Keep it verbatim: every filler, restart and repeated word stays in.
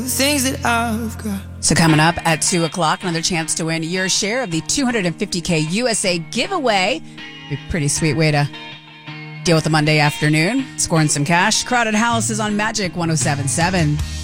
things that I've got. So coming up at two o'clock, another chance to win your share of the two hundred fifty K U S A giveaway. A pretty sweet way to deal with the Monday afternoon. Scoring some cash. Crowded House is on Magic one oh seven point seven.